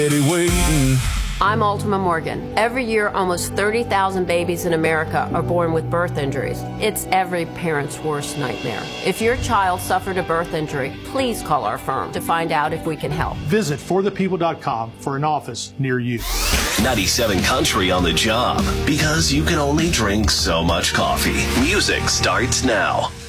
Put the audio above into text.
Waiting. I'm Ultima Morgan. Every year, almost 30,000 babies in America are born with birth injuries. It's every parent's worst nightmare. If your child suffered a birth injury, please call our firm to find out if we can help. Visit forthepeople.com for an office near you. 97 Country on the job, because you can only drink so much coffee. Music starts now.